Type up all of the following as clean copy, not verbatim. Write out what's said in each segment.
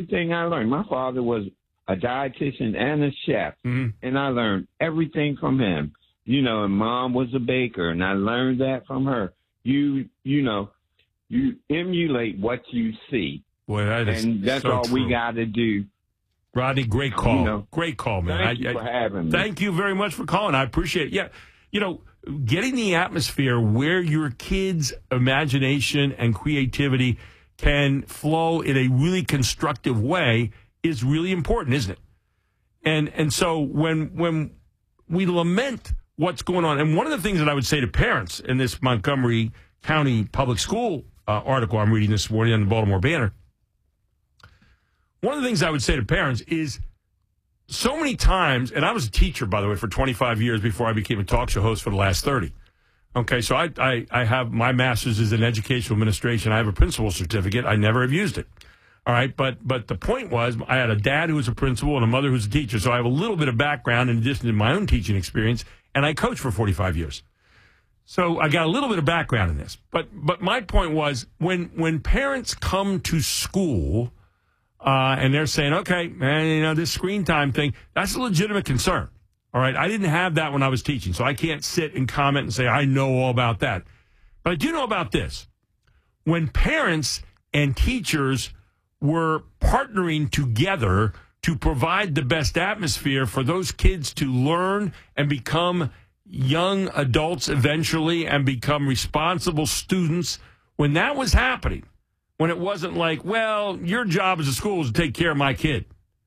everything I learned. My father was a dietitian and a chef, and I learned everything from him. You know, and Mom was a baker, and I learned that from her. You emulate what you see. Boy, and that's so all true. we got to do. Rodney, great call. Great call, man. Thank you for having me. Thank you very much for calling. I appreciate it. Yeah, you know, getting the atmosphere where your kids' imagination and creativity can flow in a really constructive way is really important, isn't it? And so when we lament what's going on, and one of the things that I would say to parents in this Montgomery County Public School article I'm reading this morning on the Baltimore Banner, one of the thing I would say to parents is so many times, and I was a teacher, by the way, for 25 years before I became a talk show host for the last 30. Okay, so I have my master's is in educational administration. I have a principal certificate. I never have used it. All right, but the point was I had a dad who was a principal and a mother who's a teacher, so I have a little bit of background in addition to my own teaching experience, and I coached for 45 years. So I got a little bit of background in this. But my point was when parents come to school and they're saying, okay, man, you know, this screen time thing, that's a legitimate concern. All right, I didn't have that when I was teaching, so I can't sit and comment and say I know all about that. But I do know about this. When parents and teachers were partnering together to provide the best atmosphere for those kids to learn and become young adults eventually and become responsible students, when that was happening, when it wasn't like, well, your job as a school is to take care of my kid.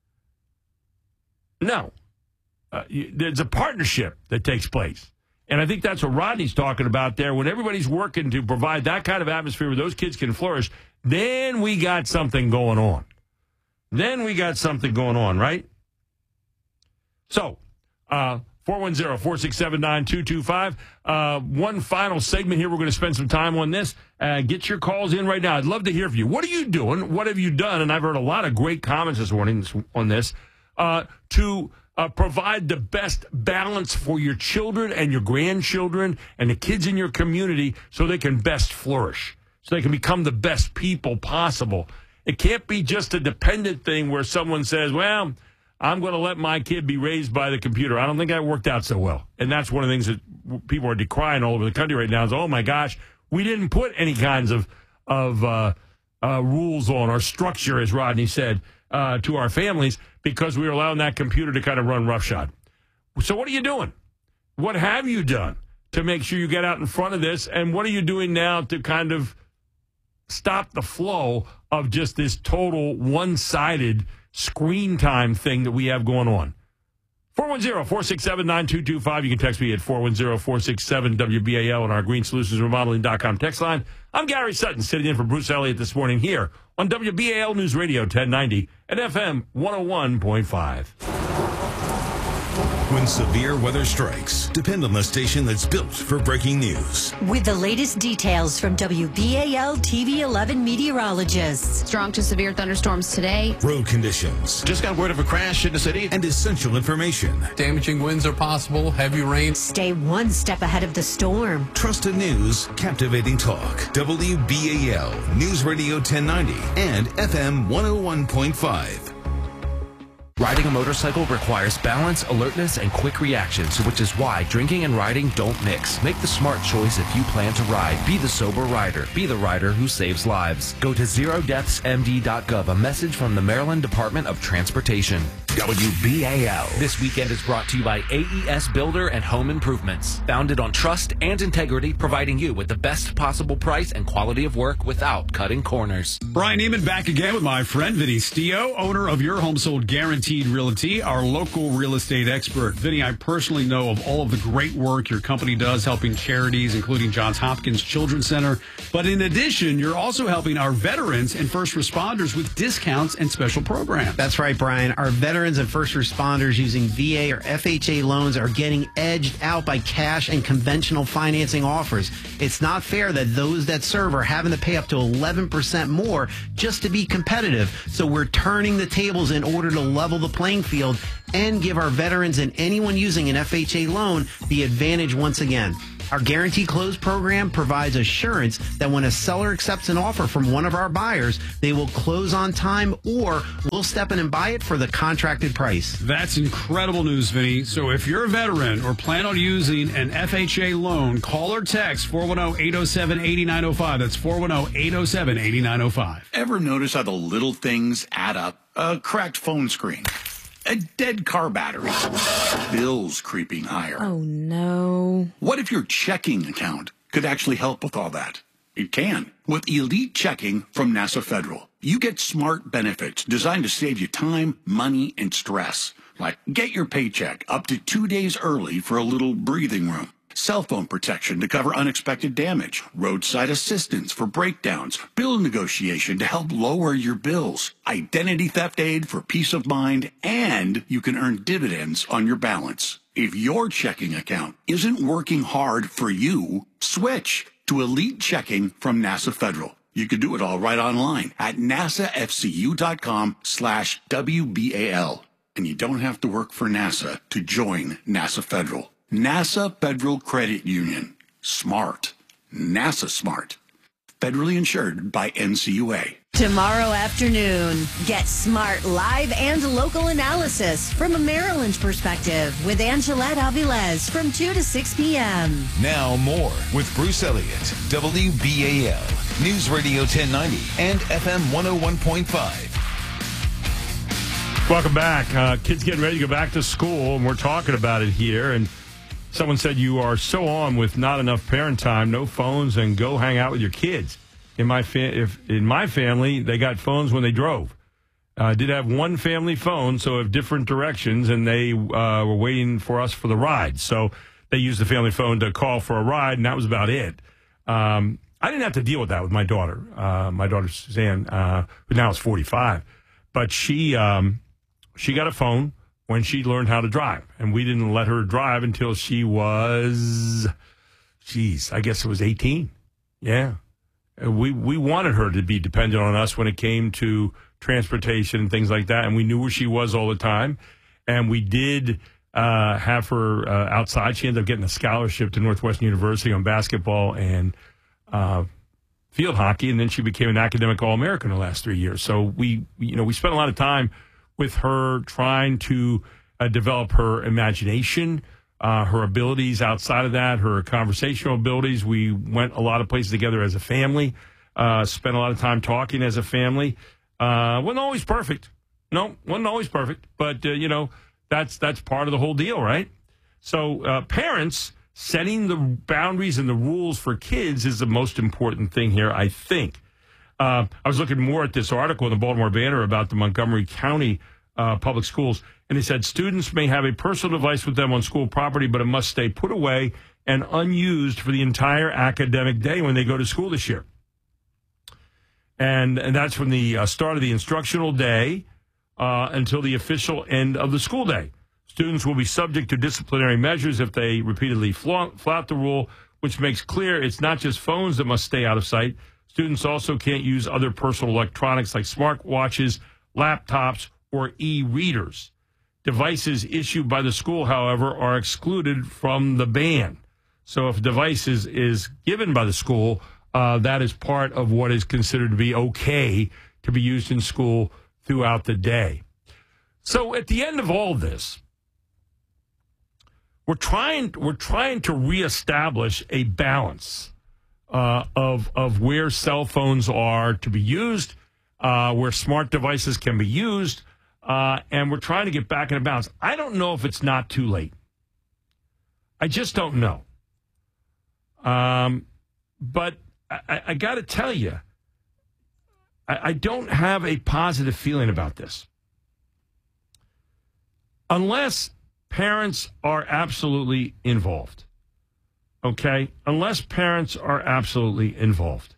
No. There's a partnership that takes place. And I think that's what Rodney's talking about there. When everybody's working to provide that kind of atmosphere where those kids can flourish, then we got something going on. Right? So, 410-467-9225. One final segment here. We're going to spend some time on this. Get your calls in right now. I'd love to hear from you. What are you doing? What have you done? And I've heard a lot of great comments this morning on this to provide the best balance for your children and your grandchildren and the kids in your community so they can best flourish, so they can become the best people possible. It can't be just a dependent thing where someone says, well, I'm going to let my kid be raised by the computer. I don't think that worked out so well. And that's one of the things that people are decrying all over the country right now is, oh, my gosh, we didn't put any kinds of rules on or structure, as Rodney said, to our families because we were allowing that computer to kind of run roughshod. So what are you doing? What have you done to make sure you get out in front of this? And what are you doing now to kind of stop the flow of just this total one-sided screen time thing that we have going on? 410-467-9225. You can text me at 410-467-WBAL on our GreenSolutionsRemodeling.com text line. I'm Gary Sutton, sitting in for Bruce Elliott this morning here on WBAL News Radio 1090 and FM 101.5. When severe weather strikes, depend on the station that's built for breaking news. With the latest details from WBAL TV 11 meteorologists. Strong to severe thunderstorms today. Road conditions. Just got word of a crash in the city. And essential information. Damaging winds are possible. Heavy rain. Stay one step ahead of the storm. Trusted news, captivating talk. WBAL News Radio 1090 and FM 101.5. Riding a motorcycle requires balance, alertness, and quick reactions, which is why drinking and riding don't mix. Make the smart choice if you plan to ride. Be the sober rider. Be the rider who saves lives. Go to zerodeathsmd.gov, a message from the Maryland Department of Transportation. WBAL. This weekend is brought to you by AES Builder and Home Improvements. Founded on trust and integrity, providing you with the best possible price and quality of work without cutting corners. Brian Neiman back again with my friend Vinny Stio, owner of Your Home Sold Guaranteed Realty, our local real estate expert. Vinny, I personally know of all of the great work your company does helping charities, including Johns Hopkins Children's Center. But in addition, you're also helping our veterans and first responders with discounts and special programs. That's right, Brian. Our veterans and first responders using VA or FHA loans are getting edged out by cash and conventional financing offers. It's not fair that those that serve are having to pay up to 11% more just to be competitive. So we're turning the tables in order to level the playing field and give our veterans and anyone using an FHA loan the advantage once again. Our Guaranteed Close program provides assurance that when a seller accepts an offer from one of our buyers, they will close on time or we'll step in and buy it for the contracted price. That's incredible news, Vinny. So if you're a veteran or plan on using an FHA loan, call or text 410-807-8905. That's 410-807-8905. Ever notice how the little things add up? A cracked phone screen, a dead car battery, bills creeping higher. Oh, no. What if your checking account could actually help with all that? It can. With Elite Checking from NASA Federal, you get smart benefits designed to save you time, money, and stress. Like get your paycheck up to 2 days early for a little breathing room. Cell phone protection to cover unexpected damage, roadside assistance for breakdowns, bill negotiation to help lower your bills, identity theft aid for peace of mind, and you can earn dividends on your balance. If your checking account isn't working hard for you, switch to Elite Checking from NASA Federal. You can do it all right online at nasafcu.com/WBAL. And you don't have to work for NASA to join NASA Federal. NASA Federal Credit Union. Smart. NASA smart. Federally insured by NCUA. Tomorrow afternoon, get smart live and local analysis from a Maryland perspective with Angelette Avilés from 2 to 6 p.m. Now more with Bruce Elliott, WBAL, News Radio 1090 and FM 101.5. Welcome back. Kids getting ready to go back to school, and we're talking about it here. And someone said you are so on with not enough parent time, no phones, and go hang out with your kids. In my family, they got phones when they drove. Did have one family phone, so of different directions, and they were waiting for us for the ride. So they used the family phone to call for a ride, and that was about it. I didn't have to deal with that with my daughter. My daughter Suzanne, who now is 45, but she got a phone when she learned how to drive, and we didn't let her drive until she was, I guess it was 18. Yeah. We wanted her to be dependent on us when it came to transportation and things like that, and we knew where she was all the time, and we did have her outside. She ended up getting a scholarship to Northwestern University on basketball and field hockey, and then she became an academic All-American the last 3 years. So we spent a lot of time with her trying to develop her imagination, her abilities outside of that, her conversational abilities. We went a lot of places together as a family, spent a lot of time talking as a family. Wasn't always perfect. No, wasn't always perfect. But, that's part of the whole deal, right? So parents setting the boundaries and the rules for kids is the most important thing here, I think. I was looking more at this article in the Baltimore Banner about the Montgomery County public schools, and they said students may have a personal device with them on school property, but it must stay put away and unused for the entire academic day when they go to school this year. And that's from the start of the instructional day until the official end of the school day. Students will be subject to disciplinary measures if they repeatedly flout the rule, which makes clear it's not just phones that must stay out of sight. Students also can't use other personal electronics like smartwatches, laptops, or e-readers. Devices issued by the school, however, are excluded from the ban. So if a device is given by the school, that is part of what is considered to be okay to be used in school throughout the day. So at the end of all this, we're trying to reestablish a balance of where cell phones are to be used, where smart devices can be used, and we're trying to get back in a balance. I don't know if it's not too late. I just don't know. But I got to tell you, I don't have a positive feeling about this. Unless parents are absolutely involved. Okay? Unless parents are absolutely involved.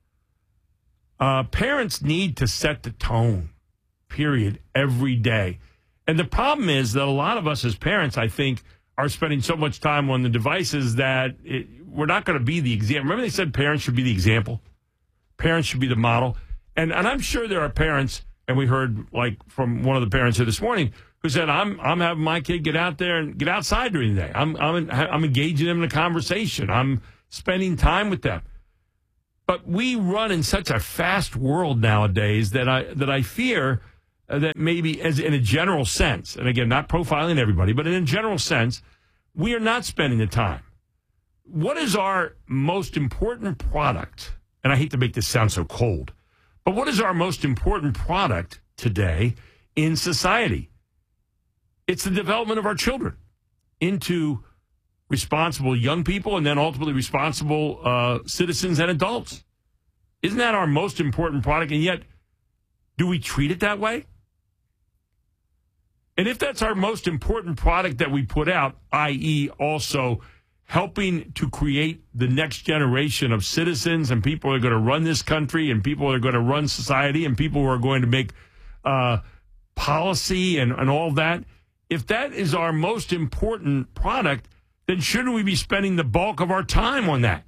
Parents need to set the tone, period, every day. And the problem is that a lot of us as parents, I think, are spending so much time on the devices that we're not going to be the example. Remember they said parents should be the example? Parents should be the model. And I'm sure there are parents And we heard from one of the parents here this morning who said, I'm having my kid get out there and get outside during the day. I'm engaging them in a conversation. I'm spending time with them. But we run in such a fast world nowadays that I fear that maybe as in a general sense, and again, not profiling everybody, but in a general sense, we are not spending the time. What is our most important product? And I hate to make this sound so cold, but what is our most important product today in society? It's the development of our children into responsible young people and then ultimately responsible citizens and adults. Isn't that our most important product? And yet, do we treat it that way? And if that's our most important product that we put out, i.e. also helping to create the next generation of citizens and people who are going to run this country and people who are going to run society and people who are going to make policy and all that, if that is our most important product, then shouldn't we be spending the bulk of our time on that?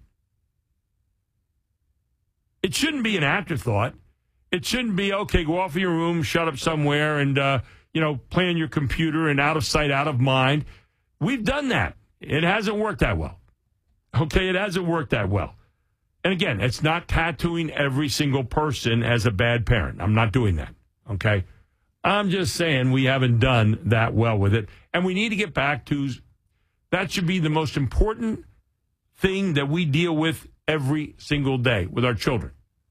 It shouldn't be an afterthought. It shouldn't be, okay, go off in your room, shut up somewhere, and, play on your computer and out of sight, out of mind. We've done that. It hasn't worked that well. Okay, it hasn't worked that well. And again, it's not tattooing every single person as a bad parent. I'm not doing that, okay? I'm just saying we haven't done that well with it. And we need to get back to that should be the most important thing that we deal with every single day with our children.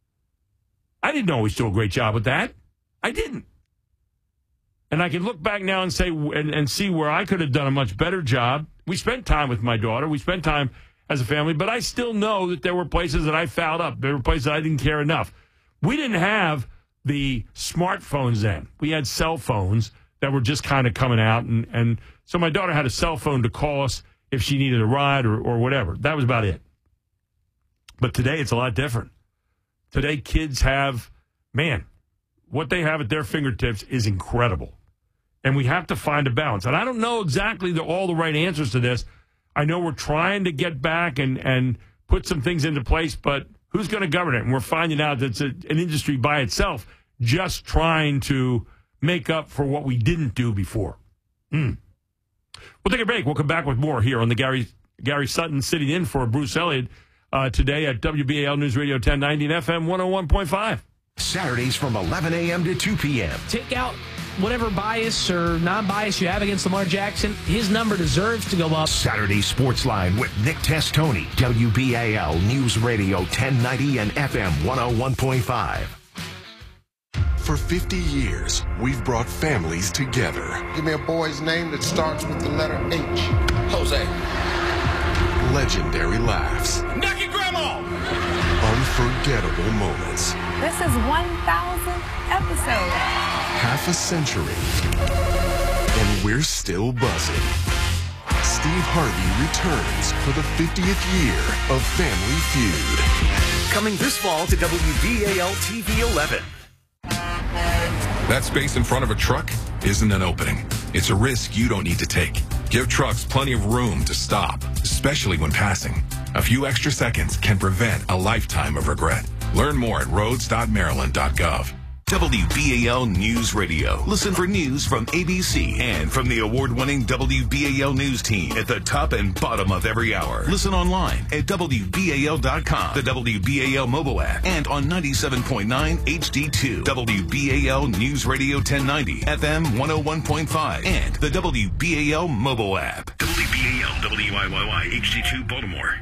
I didn't always do a great job with that. I didn't. And I can look back now and say and see where I could have done a much better job. We spent time with my daughter. We spent time as a family. But I still know that there were places that I fouled up. There were places I didn't care enough. We didn't have the smartphones then. We had cell phones that were just kind of coming out. And so my daughter had a cell phone to call us if she needed a ride or whatever. That was about it. But today it's a lot different. Today kids have, what they have at their fingertips is incredible. And we have to find a balance. And I don't know exactly all the right answers to this. I know we're trying to get back and put some things into place, but who's going to govern it? And we're finding out that it's an industry by itself just trying to make up for what we didn't do before. We'll take a break. We'll come back with more here on the Gary Sutton sitting in for Bruce Elliott today at WBAL News Radio 1090 and FM 101.5. Saturdays from 11 a.m. to 2 p.m. Take out whatever bias or non-bias you have against Lamar Jackson. His number deserves to go up. Saturday Sports Line with Nick Testoni. WBAL News Radio 1090 and FM 101.5. For 50 years, we've brought families together. Give me a boy's name that starts with the letter H. Jose. Legendary laughs. Knock your grandma! Unforgettable moments. This is 1,000th episode. Half a century. And we're still buzzing. Steve Harvey returns for the 50th year of Family Feud. Coming this fall to WBAL TV 11. That space in front of a truck isn't an opening. It's a risk you don't need to take. Give trucks plenty of room to stop, especially when passing. A few extra seconds can prevent a lifetime of regret. Learn more at roads.maryland.gov. WBAL News Radio. Listen for news from ABC and from the award-winning WBAL News team at the top and bottom of every hour. Listen online at WBAL.com, the WBAL mobile app, and on 97.9 HD2, WBAL News Radio 1090, FM 101.5, and the WBAL mobile app. WBAL, WYYY, HD2, Baltimore.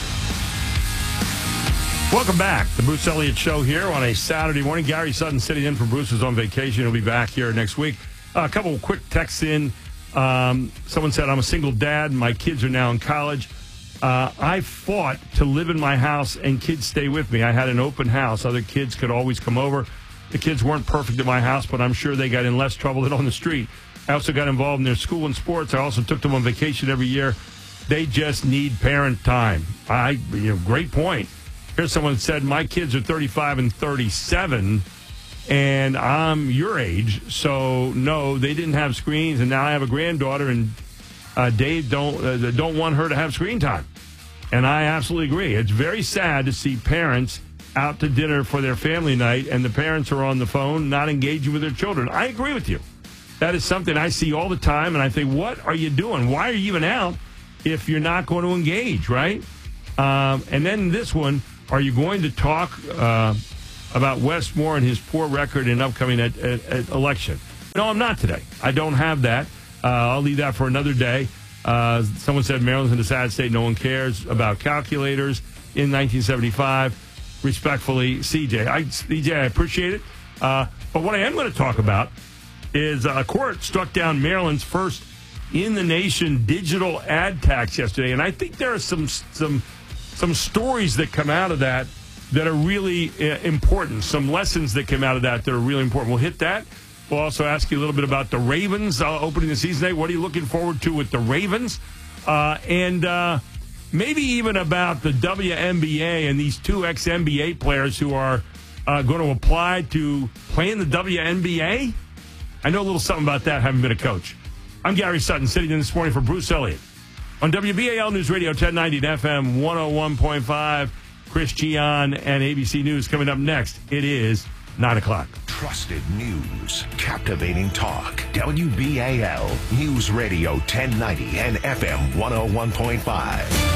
Welcome back. The Bruce Elliott Show here on a Saturday morning. Gary Sutton sitting in for Bruce, who's on vacation. He'll be back here next week. A couple of quick texts in. Someone said, I'm a single dad. My kids are now in college. I fought to live in my house and kids stay with me. I had an open house. Other kids could always come over. The kids weren't perfect at my house, but I'm sure they got in less trouble than on the street. I also got involved in their school and sports. I also took them on vacation every year. They just need parent time. Great point. Here's someone that said, my kids are 35 and 37, and I'm your age. So, no, they didn't have screens, and now I have a granddaughter, and Dave don't want her to have screen time. And I absolutely agree. It's very sad to see parents out to dinner for their family night, and the parents are on the phone not engaging with their children. I agree with you. That is something I see all the time, and I think, what are you doing? Why are you even out if you're not going to engage, right? And then this one, are you going to talk about Wes Moore and his poor record in upcoming election? No, I'm not today. I don't have that. I'll leave that for another day. Someone said Maryland's in a sad state. No one cares about calculators in 1975. Respectfully, CJ. I appreciate it. But what I am going to talk about is a court struck down Maryland's first in-the-nation digital ad tax yesterday. And I think there are some stories that come out of that are really important. Some lessons that come out of that are really important. We'll hit that. We'll also ask you a little bit about the Ravens opening the season today. What are you looking forward to with the Ravens? And maybe even about the WNBA and these two ex-NBA players who are going to apply to play in the WNBA. I know a little something about that, having been a coach. I'm Gary Sutton, sitting in this morning for Bruce Elliott. On WBAL News Radio 1090 and FM 101.5, Chris Gian and ABC News coming up next. It is 9 o'clock. Trusted news, captivating talk. WBAL News Radio 1090 and FM 101.5.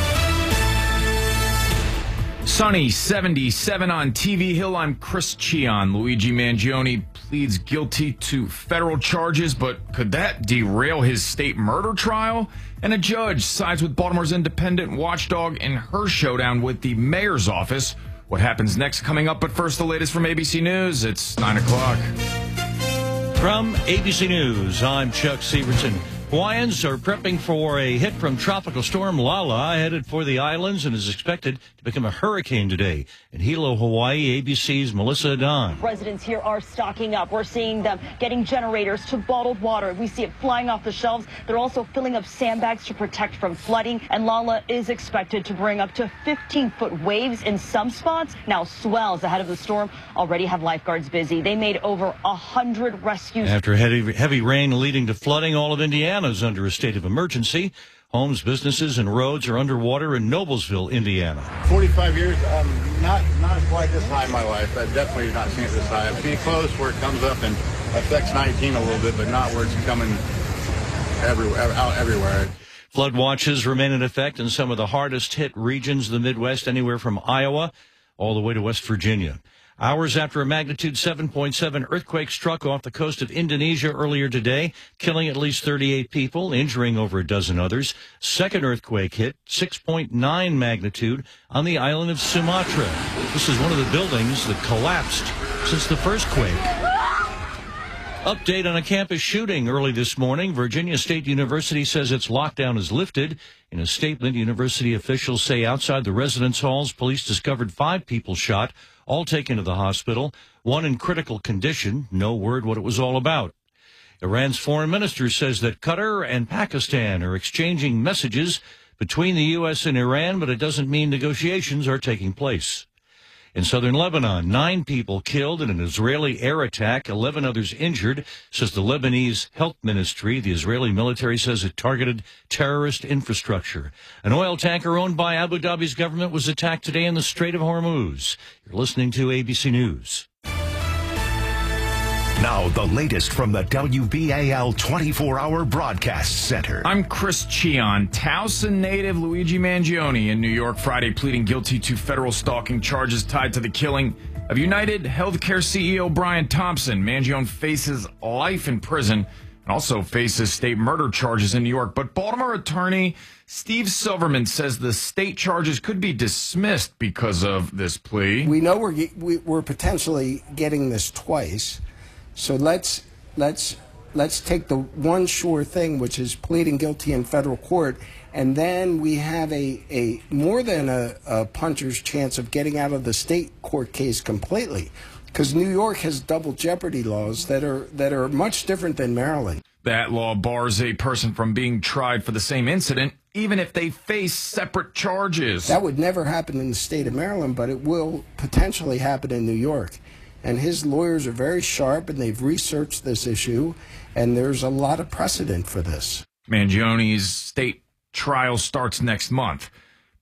Sunny 77 on TV Hill. I'm Chris Chion. Luigi Mangione pleads guilty to federal charges, but could that derail his state murder trial? And a judge sides with Baltimore's independent watchdog in her showdown with the mayor's office. What happens next coming up, but first the latest from ABC News. It's 9 o'clock. From ABC News, I'm Chuck Severson. Hawaiians are prepping for a hit from Tropical Storm Lala, headed for the islands and is expected to become a hurricane today. In Hilo, Hawaii, ABC's Melissa Adon. Residents here are stocking up. We're seeing them getting generators to bottled water. We see it flying off the shelves. They're also filling up sandbags to protect from flooding. And Lala is expected to bring up to 15-foot waves in some spots. Now, swells ahead of the storm already have lifeguards busy. They made over 100 rescues. After heavy rain leading to flooding, all of Indiana is under a state of emergency. Homes, businesses, and roads are underwater in Noblesville, Indiana. 45 years, not quite this high in my life. I definitely not seen it this high. I've seen it close where it comes up and affects 19 a little bit, but not where it's coming out everywhere. Flood watches remain in effect in some of the hardest hit regions of the Midwest, anywhere from Iowa all the way to West Virginia. Hours after a magnitude 7.7 earthquake struck off the coast of Indonesia earlier today, killing at least 38 people, injuring over a dozen others. Second earthquake hit, 6.9 magnitude, on the island of Sumatra. This is one of the buildings that collapsed since the first quake. Update on a campus shooting early this morning. Virginia State University says its lockdown is lifted. In a statement, university officials say outside the residence halls, police discovered 5 people shot, all taken to the hospital, one in critical condition. No word what it was all about. Iran's foreign minister says that Qatar and Pakistan are exchanging messages between the U.S. and Iran, but it doesn't mean negotiations are taking place. In southern Lebanon, 9 people killed in an Israeli air attack, 11 others injured, says the Lebanese health ministry. The Israeli military says it targeted terrorist infrastructure. An oil tanker owned by Abu Dhabi's government was attacked today in the Strait of Hormuz. You're listening to ABC News. Now, the latest from the WBAL 24-hour broadcast center. I'm Chris Chion. Towson native Luigi Mangione in New York Friday pleading guilty to federal stalking charges tied to the killing of United Healthcare CEO Brian Thompson. Mangione faces life in prison and also faces state murder charges in New York. But Baltimore attorney Steve Silverman says the state charges could be dismissed because of this plea. We know we're potentially getting this twice. So let's take the one sure thing, which is pleading guilty in federal court, and then we have a more than a puncher's chance of getting out of the state court case completely, because New York has double jeopardy laws that are much different than Maryland. That law bars a person from being tried for the same incident, even if they face separate charges. That would never happen in the state of Maryland, but it will potentially happen in New York. And his lawyers are very sharp, and they've researched this issue, and there's a lot of precedent for this. Mangione's state trial starts next month.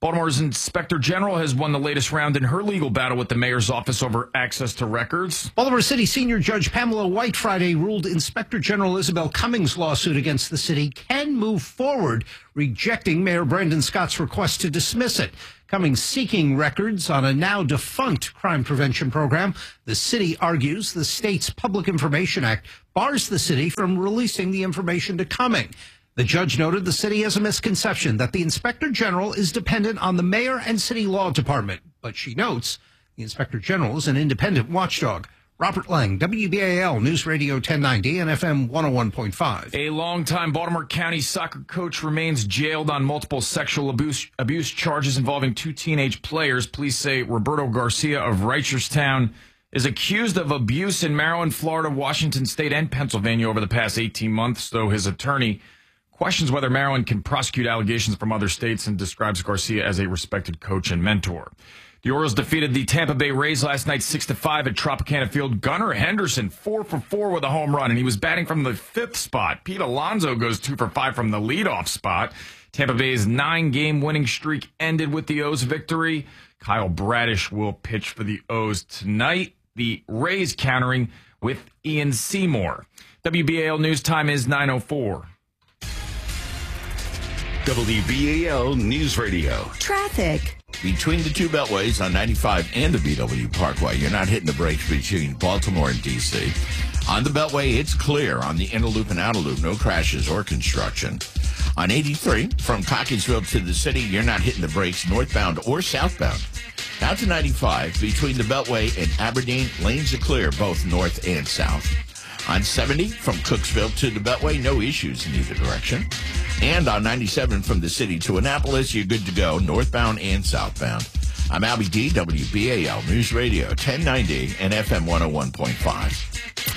Baltimore's Inspector General has won the latest round in her legal battle with the mayor's office over access to records. Baltimore City Senior Judge Pamela White Friday ruled Inspector General Isabel Cummings' lawsuit against the city can move forward, rejecting Mayor Brandon Scott's request to dismiss it. Cummings seeking records on a now defunct crime prevention program. The city argues the state's Public Information Act bars the city from releasing the information to Cummings. The judge noted the city has a misconception that the Inspector General is dependent on the mayor and city law department. But she notes the Inspector General is an independent watchdog. Robert Lang, WBAL News Radio 1090 and FM 101.5. A longtime Baltimore County soccer coach remains jailed on multiple sexual abuse charges involving 2 teenage players. Police say Roberto Garcia of Reicherstown is accused of abuse in Maryland, Florida, Washington State, and Pennsylvania over the past 18 months, though his attorney questions whether Maryland can prosecute allegations from other states and describes Garcia as a respected coach and mentor. The Orioles defeated the Tampa Bay Rays last night 6-5 at Tropicana Field. Gunnar Henderson 4 for 4 with a home run, and he was batting from the 5th spot. Pete Alonso goes 2 for 5 from the leadoff spot. Tampa Bay's 9-game winning streak ended with the O's victory. Kyle Bradish will pitch for the O's tonight. The Rays countering with Ian Seymour. WBAL News Time is 9:04. WBAL News Radio. Traffic. Between the two beltways on 95 and the BW Parkway, you're not hitting the brakes between Baltimore and D.C. On the beltway, it's clear. On the inner loop and outer loop, no crashes or construction. On 83, from Cockeysville to the city, you're not hitting the brakes northbound or southbound. Out to 95, between the beltway and Aberdeen, lanes are clear, both north and south. On 70, from Cooksville to the beltway, no issues in either direction. And on 97 from the city to Annapolis, you're good to go, northbound and southbound. I'm Albie D, WBAL News Radio 1090 and FM 101.5.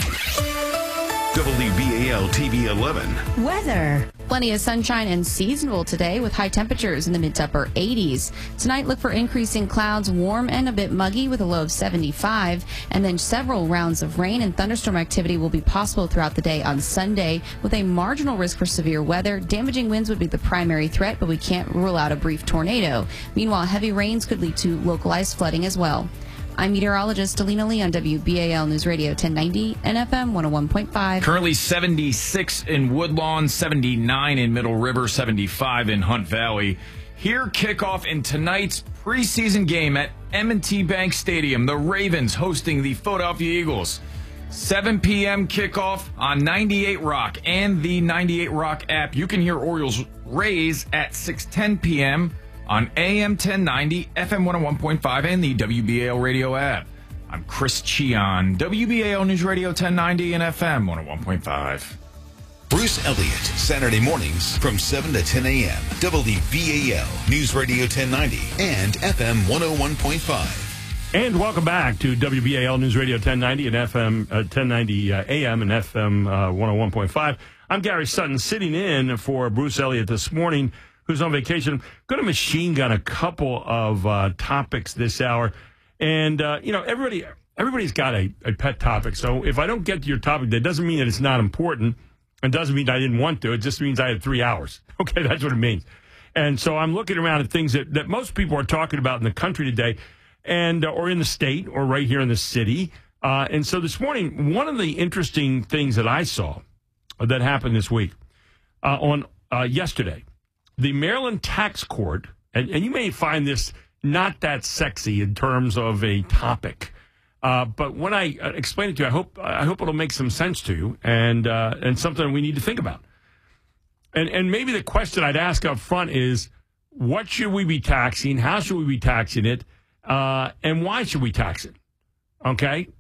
WBAL TV 11. Weather. Plenty of sunshine and seasonable today with high temperatures in the mid to upper 80s. Tonight, look for increasing clouds, warm and a bit muggy with a low of 75. And then several rounds of rain and thunderstorm activity will be possible throughout the day on Sunday with a marginal risk for severe weather. Damaging winds would be the primary threat, but we can't rule out a brief tornado. Meanwhile, heavy rains could lead to localized flooding as well. I'm meteorologist Alina Lee on WBAL News Radio 1090 and FM 101.5. Currently 76 in Woodlawn, 79 in Middle River, 75 in Hunt Valley. Here, kickoff in tonight's preseason game at M&T Bank Stadium. The Ravens hosting the Philadelphia Eagles. 7 p.m. kickoff on 98 Rock and the 98 Rock app. You can hear Orioles Rays at 6:10 p.m. on AM 1090, FM 101.5, and the WBAL radio app. I'm Chris Cheon, WBAL News Radio 1090 and FM 101.5. Bruce Elliott, Saturday mornings from 7 to 10 a.m. WBAL News Radio 1090 and FM 101.5. And welcome back to WBAL News Radio 1090 and FM 1090 AM and FM 101.5. I'm Gary Sutton, sitting in for Bruce Elliott this morning, who's on vacation. I'm going to machine gun a couple of topics this hour. And, everybody's got a pet topic. So if I don't get to your topic, that doesn't mean that it's not important. It doesn't mean I didn't want to. It just means I had 3 hours. Okay, that's what it means. And so I'm looking around at things that most people are talking about in the country today, and or in the state, or right here in the city. And so this morning, one of the interesting things that I saw that happened this week, on yesterday, the Maryland Tax Court, and you may find this not that sexy in terms of a topic, but when I explain it to you, I hope it'll make some sense to you, and something we need to think about. And maybe the question I'd ask up front is, what should we be taxing? How should we be taxing it? And why should we tax it? Okay,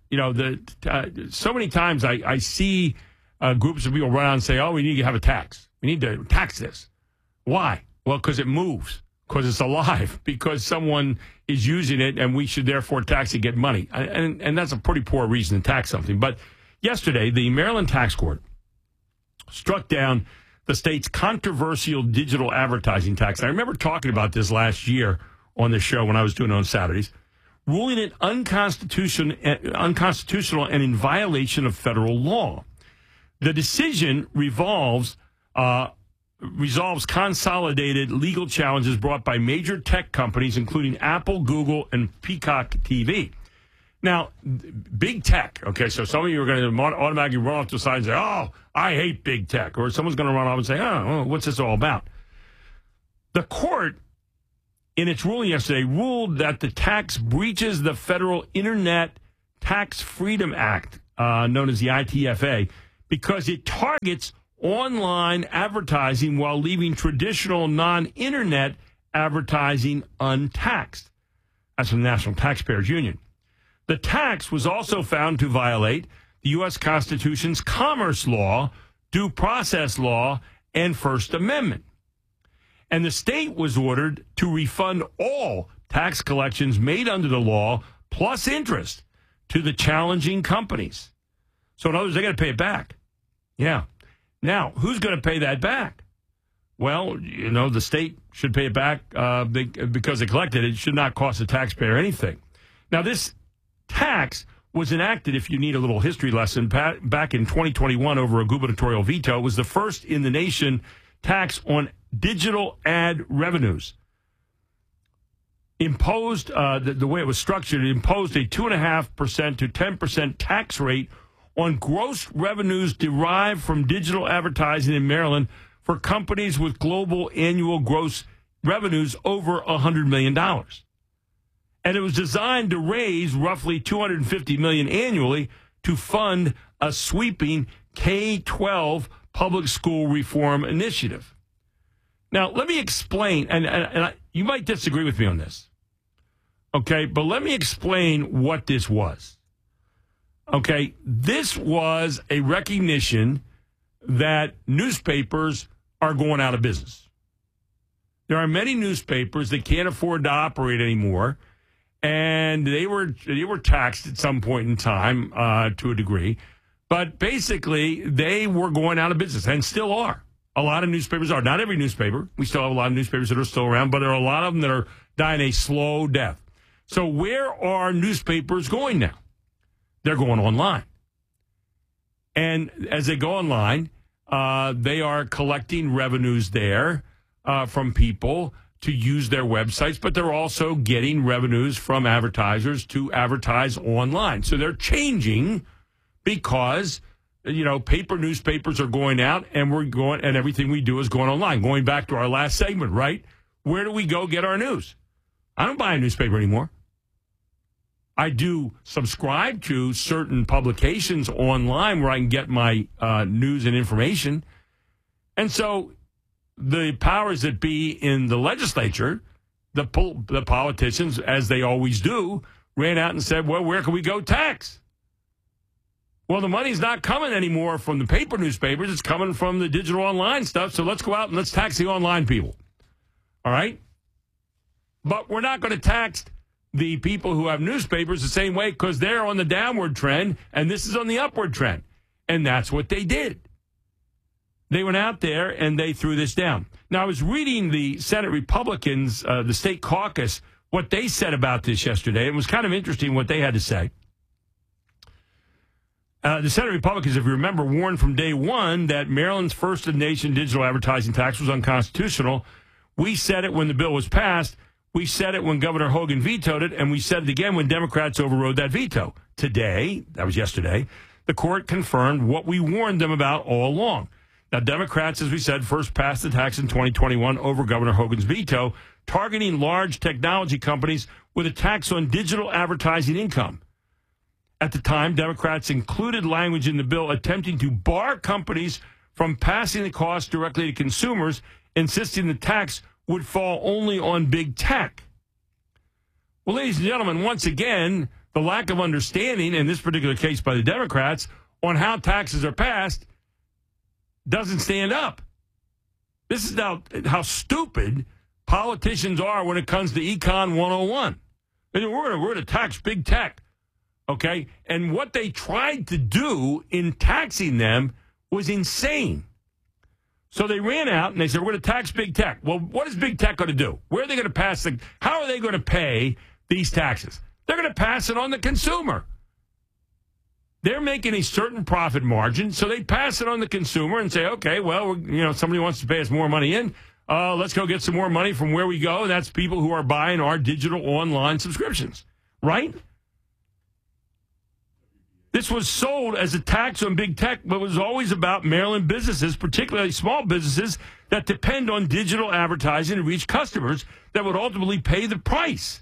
so many times I see groups of people run out and say, "Oh, we need to have a tax. We need to tax this." Why? Well, because it moves, because it's alive, because someone is using it, and we should therefore tax it, get money. And that's a pretty poor reason to tax something. But yesterday, the Maryland Tax Court struck down the state's controversial digital advertising tax. I remember talking about this last year on the show when I was doing it on Saturdays, ruling it unconstitutional and in violation of federal law. The decision revolves resolves consolidated legal challenges brought by major tech companies, including Apple, Google, and Peacock TV. Now, big tech, okay, so some of you are going to automatically run off to the side and say, oh, I hate big tech. Or someone's going to run off and say, oh, what's this all about? The court, in its ruling yesterday, ruled that the tax breaches the Federal Internet Tax Freedom Act, known as the ITFA, because it targets online advertising while leaving traditional non-internet advertising untaxed. That's from the National Taxpayers Union. The tax was also found to violate the U.S. Constitution's Commerce Law, Due Process Law, and First Amendment. And the state was ordered to refund all tax collections made under the law, plus interest, to the challenging companies. So in other words, they got to pay it back. Yeah. Now, who's going to pay that back? Well, the state should pay it back because they collected it. It should not cost the taxpayer anything. Now, this tax was enacted, if you need a little history lesson, back in 2021 over a gubernatorial veto. It was the first in the nation tax on digital ad revenues. Imposed, the way it was structured, it imposed a 2.5% to 10% tax rate on gross revenues derived from digital advertising in Maryland for companies with global annual gross revenues over $100 million. And it was designed to raise roughly $250 million annually to fund a sweeping K-12 public school reform initiative. Now, let me explain, and you might disagree with me on this, okay, but let me explain what this was. Okay, this was a recognition that newspapers are going out of business. There are many newspapers that can't afford to operate anymore, and they were taxed at some point in time to a degree, but basically they were going out of business and still are. A lot of newspapers are. Not every newspaper. We still have a lot of newspapers that are still around, but there are a lot of them that are dying a slow death. So where are newspapers going now? They're going online. And as they go online, they are collecting revenues there from people to use their websites, but they're also getting revenues from advertisers to advertise online. So they're changing because, paper newspapers are going out and and everything we do is going online. Going back to our last segment, right? Where do we go get our news? I don't buy a newspaper anymore. I do subscribe to certain publications online where I can get my news and information. And so the powers that be in the legislature, the politicians, as they always do, ran out and said, well, where can we go tax? Well, the money's not coming anymore from the paper newspapers. It's coming from the digital online stuff. So let's go out and let's tax the online people. All right? But we're not going to tax the people who have newspapers the same way because they're on the downward trend and this is on the upward trend. And that's what they did. They went out there and they threw this down. Now, I was reading the Senate Republicans, the state caucus, what they said about this yesterday. It was kind of interesting what they had to say. The Senate Republicans, if you remember, warned from day one that Maryland's first-in-nation digital advertising tax was unconstitutional. We said it when the bill was passed. We said it when Governor Hogan vetoed it, and we said it again when Democrats overrode that veto. Today, that was yesterday, the court confirmed what we warned them about all along. Now, Democrats, as we said, first passed the tax in 2021 over Governor Hogan's veto, targeting large technology companies with a tax on digital advertising income. At the time, Democrats included language in the bill attempting to bar companies from passing the cost directly to consumers, insisting the tax would fall only on big tech. Well, ladies and gentlemen, once again, the lack of understanding, in this particular case by the Democrats, on how taxes are passed doesn't stand up. This is now how stupid politicians are when it comes to Econ 101. We're going to tax big tech, okay? And what they tried to do in taxing them was insane. So they ran out and they said, we're going to tax big tech. Well, what is big tech going to do? Where are they going to pass how are they going to pay these taxes? They're going to pass it on the consumer. they're making a certain profit margin, so they pass it on the consumer and say, okay, well, somebody wants to pay us more money in. Let's go get some more money from where we go. And that's people who are buying our digital online subscriptions, right? This was sold as a tax on big tech, but it was always about Maryland businesses, particularly small businesses that depend on digital advertising to reach customers that would ultimately pay the price.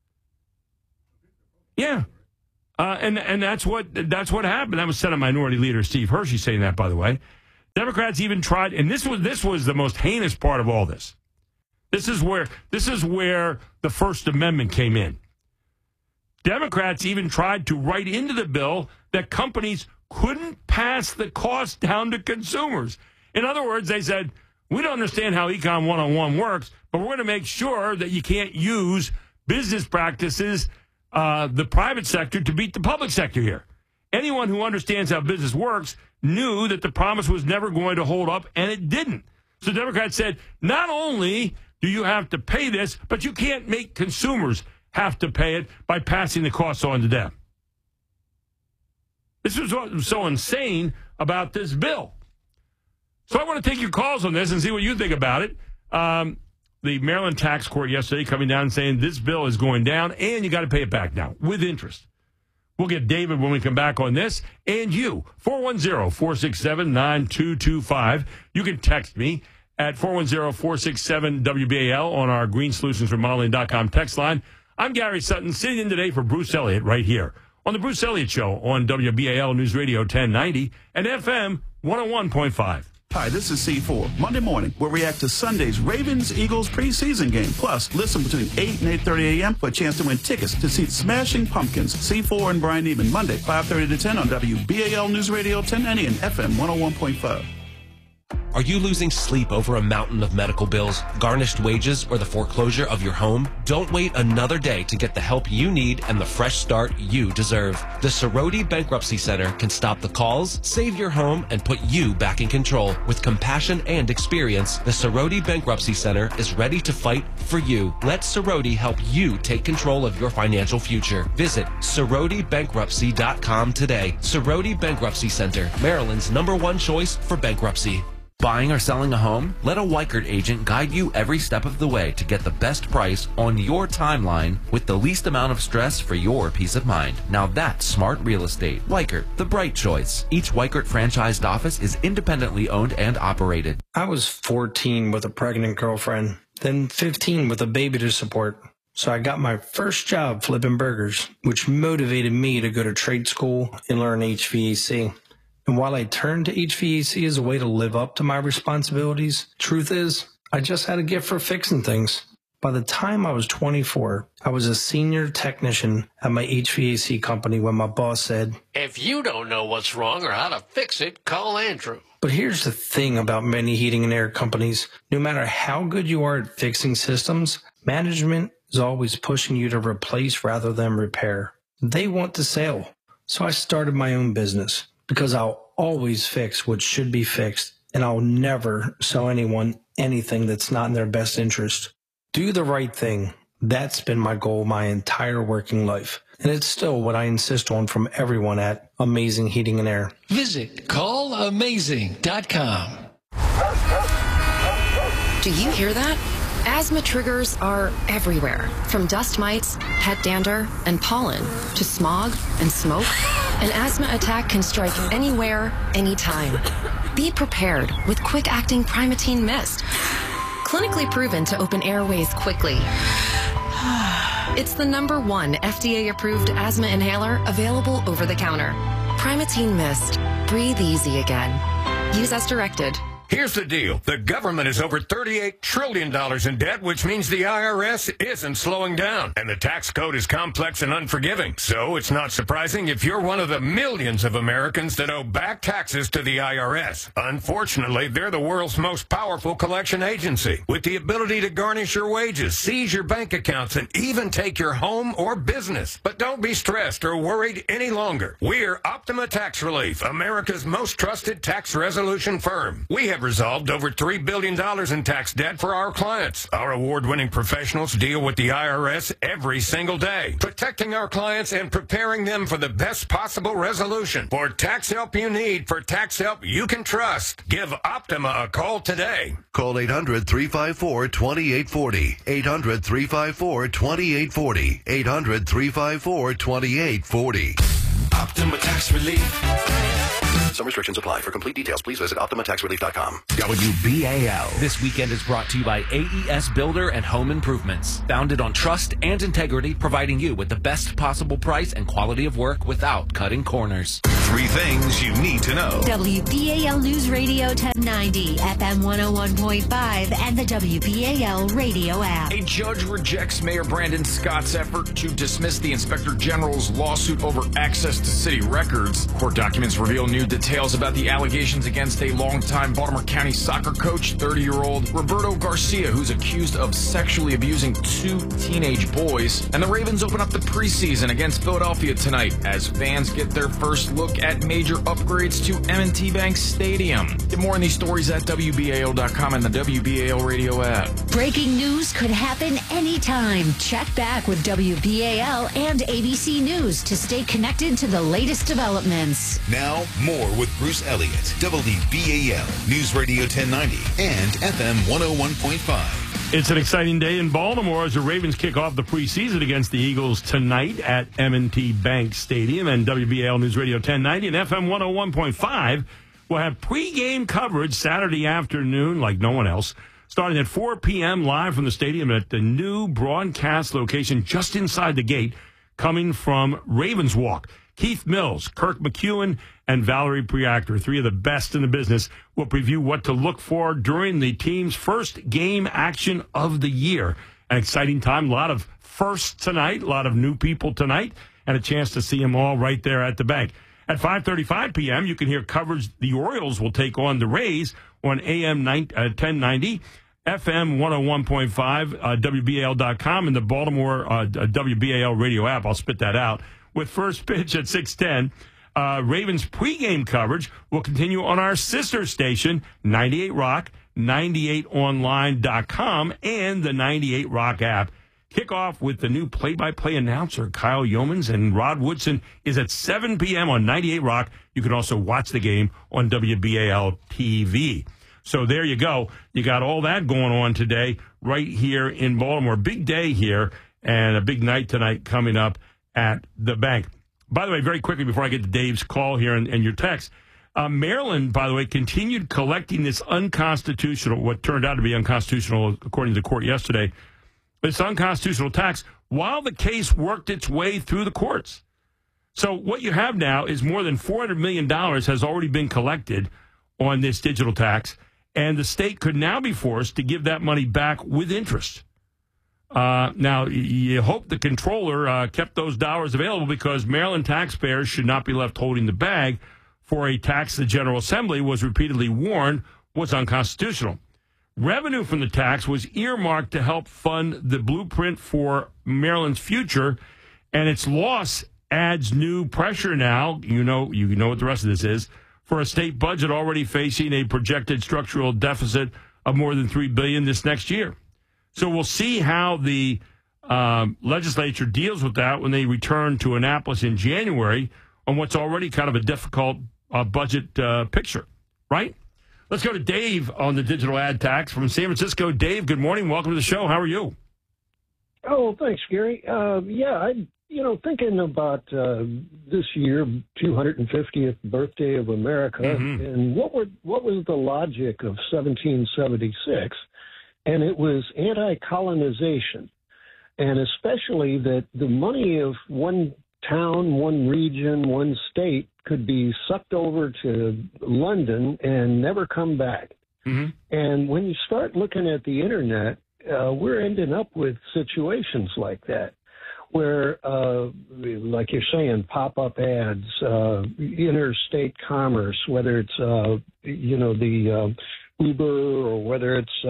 Yeah. And that's what happened. That was Senate Minority Leader Steve Hershey saying that, by the way. Democrats even tried, and this was the most heinous part of all this. This is where the First Amendment came in. Democrats even tried to write into the bill that companies couldn't pass the cost down to consumers. In other words, they said, we don't understand how Econ 101 works, but we're going to make sure that you can't use business practices, the private sector, to beat the public sector here. Anyone who understands how business works knew that the promise was never going to hold up, and it didn't. So Democrats said, not only do you have to pay this, but you can't make consumers have to pay it by passing the costs on to them. This was what was so insane about this bill. So I want to take your calls on this and see what you think about it. The Maryland Tax Court yesterday coming down and saying this bill is going down and you got to pay it back now with interest. We'll get David when we come back on this, and you, 410-467-9225. You can text me at 410-467-WBAL on our greensolutionsremodeling.com text line. I'm Gary Sutton, sitting in today for Bruce Elliott right here on The Bruce Elliott Show on WBAL News Radio 1090 and FM 101.5. Hi, this is C4. Monday morning, we'll react to Sunday's Ravens-Eagles preseason game. Plus, listen between 8 and 8:30 a.m. for a chance to win tickets to see Smashing Pumpkins, C4 and Brian Neiman, Monday, 5:30 to 10 on WBAL News Radio 1090 and FM 101.5. Are you losing sleep over a mountain of medical bills, garnished wages, or the foreclosure of your home? Don't wait another day to get the help you need and the fresh start you deserve. The Cerroti Bankruptcy Center can stop the calls, save your home, and put you back in control. With compassion and experience, the Cerroti Bankruptcy Center is ready to fight for you. Let Cerroti help you take control of your financial future. Visit CerrotiBankruptcy.com today. Cerroti Bankruptcy Center, Maryland's #1 choice for bankruptcy. Buying or selling a home? Let a Weichert agent guide you every step of the way to get the best price on your timeline with the least amount of stress for your peace of mind. Now that's smart real estate. Weichert, the bright choice. Each Weichert franchised office is independently owned and operated. I was 14 with a pregnant girlfriend, then 15 with a baby to support. So I got my first job flipping burgers, which motivated me to go to trade school and learn HVAC. And while I turned to HVAC as a way to live up to my responsibilities, truth is, I just had a gift for fixing things. By the time I was 24, I was a senior technician at my HVAC company when my boss said, "If you don't know what's wrong or how to fix it, call Andrew." But here's the thing about many heating and air companies. No matter how good you are at fixing systems, management is always pushing you to replace rather than repair. They want to sell. So I started my own business. Because I'll always fix what should be fixed, and I'll never sell anyone anything that's not in their best interest. Do the right thing. That's been my goal my entire working life, and it's still what I insist on from everyone at Amazing Heating and Air. Visit callamazing.com. Do you hear that? Asthma triggers are everywhere, from dust mites, pet dander, and pollen, to smog and smoke. An asthma attack can strike anywhere, anytime. Be prepared with quick-acting Primatene Mist. Clinically proven to open airways quickly. It's the #1 FDA-approved asthma inhaler available over the counter. Primatene Mist. Breathe easy again. Use as directed. Here's the deal. The government is over $38 trillion in debt, which means the IRS isn't slowing down. And the tax code is complex and unforgiving. So it's not surprising if you're one of the millions of Americans that owe back taxes to the IRS. Unfortunately, they're the world's most powerful collection agency, with the ability to garnish your wages, seize your bank accounts, and even take your home or business. But don't be stressed or worried any longer. We're Optima Tax Relief, America's most trusted tax resolution firm. We have have resolved over $3 billion in tax debt for our clients. Our award-winning professionals deal with the IRS every single day, protecting our clients and preparing them for the best possible resolution. For tax help you need, for tax help you can trust, give Optima a call today. Call 800-354-2840. 800-354-2840. 800-354-2840. Optima Tax Relief. Some restrictions apply. For complete details, please visit OptimaTaxRelief.com. WBAL. This weekend is brought to you by AES Builder and Home Improvements. Founded on trust and integrity, providing you with the best possible price and quality of work without cutting corners. 3 things you need to know. WBAL News Radio 1090, FM 101.5, and the WBAL radio app. A judge rejects Mayor Brandon Scott's effort to dismiss the Inspector General's lawsuit over access to city records. Court documents reveal new details about the allegations against a longtime Baltimore County soccer coach, 30-year-old Roberto Garcia, who's accused of sexually abusing 2 teenage boys. And the Ravens open up the preseason against Philadelphia tonight as fans get their first look at major upgrades to M&T Bank Stadium. Get more on these stories at WBAL.com and the WBAL radio app. Breaking news could happen anytime. Check back with WBAL and ABC News to stay connected to the latest developments. Now, more with Bruce Elliott, WBAL, News Radio 1090, and FM 101.5. It's an exciting day in Baltimore as the Ravens kick off the preseason against the Eagles tonight at M&T Bank Stadium. And WBAL News Radio 1090 and FM 101.5 will have pregame coverage Saturday afternoon like no one else, starting at 4 p.m. live from the stadium at the new broadcast location just inside the gate, coming from Ravens Walk. Keith Mills, Kirk McEwen, and Valerie Priactor, 3 of the best in the business, will preview what to look for during the team's first game action of the year. An exciting time, a lot of firsts tonight, a lot of new people tonight, and a chance to see them all right there at the bank. At 5:35 p.m., you can hear coverage the Orioles will take on the Rays on AM 1090, FM 101.5, WBAL.com, and the Baltimore WBAL radio app. I'll spit that out. With first pitch at 6:10, Ravens pregame coverage will continue on our sister station, 98 Rock, 98online.com, and the 98 Rock app. Kickoff with the new play-by-play announcer, Kyle Yeomans, and Rod Woodson is at 7 p.m. on 98 Rock. You can also watch the game on WBAL TV. So there you go. You got all that going on today right here in Baltimore. Big day here and a big night tonight coming up at the bank. By the way, very quickly before I get to Dave's call here and your text, Maryland, by the way, continued collecting this unconstitutional, what turned out to be unconstitutional according to the court yesterday, this unconstitutional tax while the case worked its way through the courts. So what you have now is more than $400 million has already been collected on this digital tax, and the state could now be forced to give that money back with interest. Now, you hope the controller kept those dollars available because Maryland taxpayers should not be left holding the bag for a tax the General Assembly was repeatedly warned was unconstitutional. Revenue from the tax was earmarked to help fund the blueprint for Maryland's future, and its loss adds new pressure now, you know what the rest of this is, for a state budget already facing a projected structural deficit of more than $3 billion this next year. So we'll see how the legislature deals with that when they return to Annapolis in January on what's already kind of a difficult budget picture, right? Let's go to Dave on the digital ad tax from San Francisco. Dave, good morning. Welcome to the show. How are you? Oh, thanks, Gary. I'm thinking about this year, 250th birthday of America, and what was the logic of 1776? And it was anti-colonization, and especially that the money of one town, one region, one state could be sucked over to London and never come back. And when you start looking at the internet, we're ending up with situations like that, where, like you're saying, pop-up ads, interstate commerce, whether it's, the Uber or whether it's,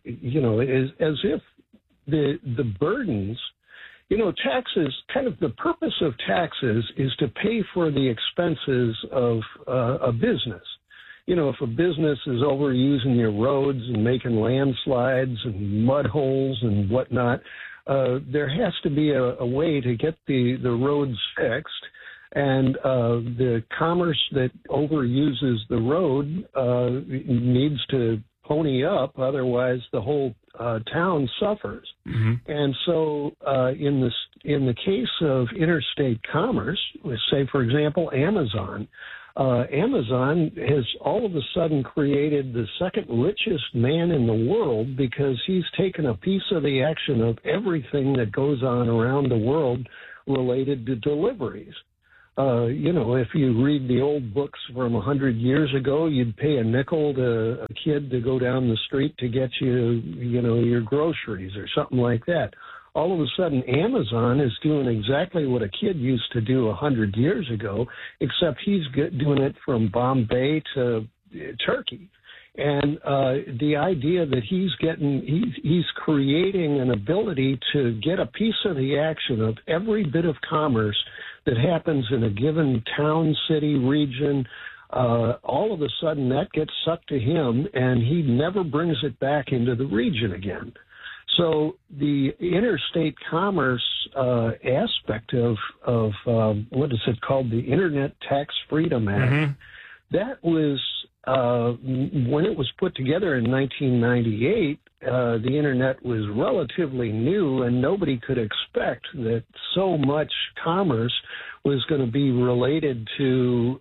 as if the burdens, taxes, kind of the purpose of taxes is to pay for the expenses of a business. if a business is overusing your roads and making landslides and mud holes and whatnot, there has to be a way to get the roads fixed. And the commerce that overuses the road needs to pony up, otherwise the whole town suffers. Mm-hmm. And so in the case of interstate commerce, say, for example, Amazon has all of a sudden created the second richest man in the world because he's taken a piece of the action of everything that goes on around the world related to deliveries. If you read the old books from 100 years ago, you'd pay a nickel to a kid to go down the street to get you, your groceries or something like that. All of a sudden, Amazon is doing exactly what a kid used to do 100 years ago, except he's doing it from Bombay to Turkey. And the idea that he's creating an ability to get a piece of the action of every bit of commerce that happens in a given town, city, region, all of a sudden that gets sucked to him, and he never brings it back into the region again. So the interstate commerce aspect of what is it called, the Internet Tax Freedom Act, Mm-hmm. that was when it was put together in 1998. The Internet was relatively new, and nobody could expect that so much commerce was going to be related to,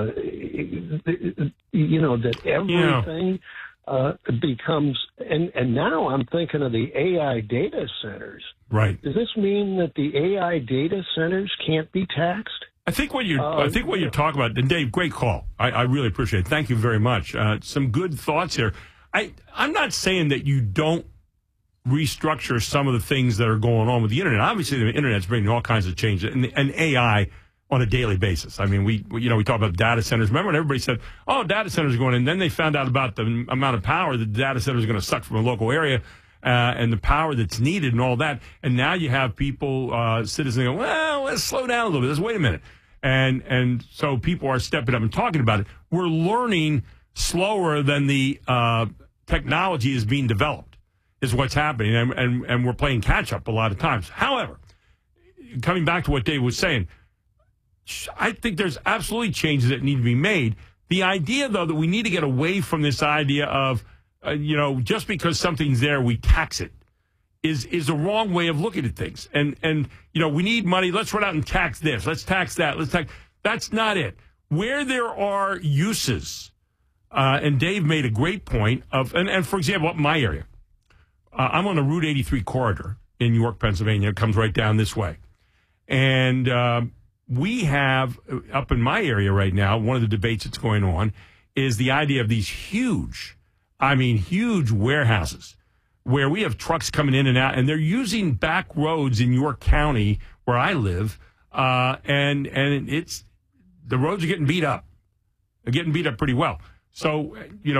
that everything becomes, and now I'm thinking of the AI data centers. Right. Does this mean that the AI data centers can't be taxed? I think what you're talking about, and Dave, great call. I really appreciate it. Thank you very much. Some good thoughts here. I'm not saying that you don't restructure some of the things that are going on with the Internet. Obviously, the Internet's bringing all kinds of changes, and AI on a daily basis. I mean, we talk about data centers. Remember when everybody said, "Oh, data centers are going in," then they found out about the amount of power that the data centers are going to suck from a local area. And the power that's needed and all that. And now you have people, citizens go, well, let's slow down a little bit. Let's wait a minute. And so people are stepping up and talking about it. We're learning slower than the technology is being developed is what's happening. And we're playing catch up a lot of times. However, coming back to what Dave was saying, I think there's absolutely changes that need to be made. The idea, though, that we need to get away from this idea of, just because something's there, we tax it, is a wrong way of looking at things. And we need money. Let's run out and tax this. Let's tax that. That's not it. Where there are uses, and Dave made a great point of, and for example, up in my area, I'm on the Route 83 corridor in York, Pennsylvania. It comes right down this way. And we have, up in my area right now, one of the debates that's going on is the idea of these huge warehouses where we have trucks coming in and out, and they're using back roads in York County where I live, and it's the roads are getting beat up. They're getting beat up pretty well. So,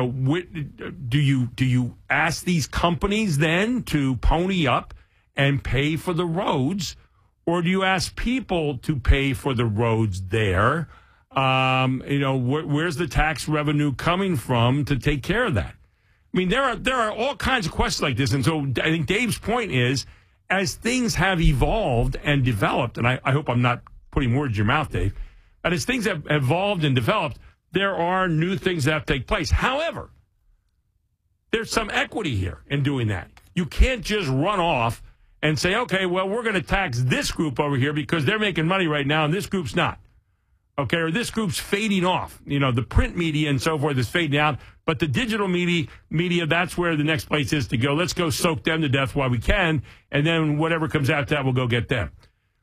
do you ask these companies then to pony up and pay for the roads, or do you ask people to pay for the roads there? Where's the tax revenue coming from to take care of that? I mean, there are all kinds of questions like this. And so I think Dave's point is, as things have evolved and developed, and I hope I'm not putting words in your mouth, Dave, but as things have evolved and developed, there are new things that have to take place. However, there's some equity here in doing that. You can't just run off and say, okay, well, we're going to tax this group over here because they're making money right now and this group's not. Okay, or this group's fading off. The print media and so forth is fading out, but the digital media, that's where the next place is to go. Let's go soak them to death while we can, and then whatever comes out that, we'll go get them.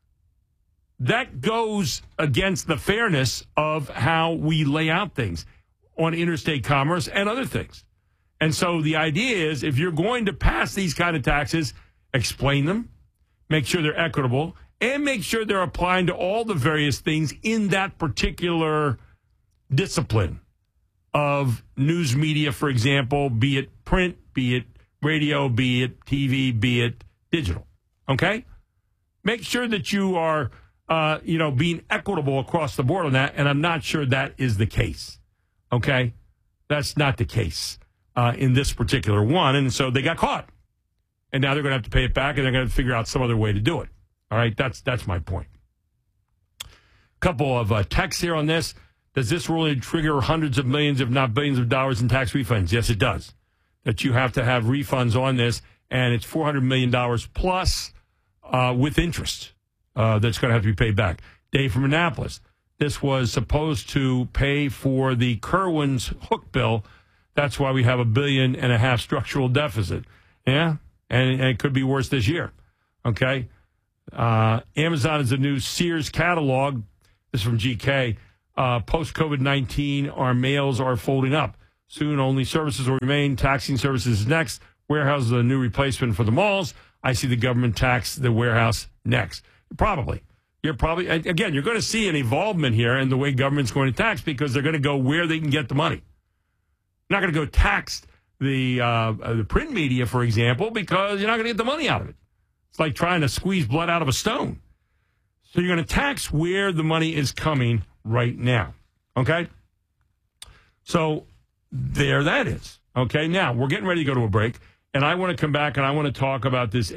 That goes against the fairness of how we lay out things on interstate commerce and other things. And so the idea is, if you're going to pass these kind of taxes, explain them, make sure they're equitable, and make sure they're applying to all the various things in that particular discipline of news media, for example, be it print, be it radio, be it TV, be it digital. Okay? Make sure that you are, being equitable across the board on that, and I'm not sure that is the case. Okay? That's not the case in this particular one. And so they got caught. And now they're going to have to pay it back, and they're going to figure out some other way to do it. All right, that's my point. Couple of texts here on this. Does this ruling trigger hundreds of millions, if not billions of dollars in tax refunds? Yes, it does. That you have to have refunds on this, and it's $400 million plus with interest that's going to have to be paid back. Dave from Annapolis. This was supposed to pay for the Kerwin's hook bill. That's why we have $1.5 billion structural deficit. Yeah, and it could be worse this year. Okay. Amazon is the new Sears catalog. This is from GK. Post-COVID-19, our mails are folding up. Soon, only services will remain. Taxing services is next. Warehouses are a new replacement for the malls. I see the government tax the warehouse next. Probably. You're going to see an evolvement here in the way government's going to tax because they're going to go where they can get the money. Not going to go tax the print media, for example, because you're not going to get the money out of it. It's like trying to squeeze blood out of a stone. So you're going to tax where the money is coming right now. Okay? So there that is. Okay? Now, we're getting ready to go to a break, and I want to come back and I want to talk about this